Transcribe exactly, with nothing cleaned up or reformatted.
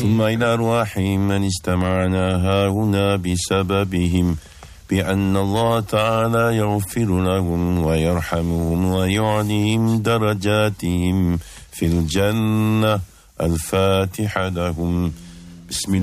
ثم إلى أرواح من استمعنا هاهنا بسببهم بأن الله تعالى يغفر لهم ويرحمهم ويعليهم درجاتهم في الجنة. الفاتحة لهم. بسم الله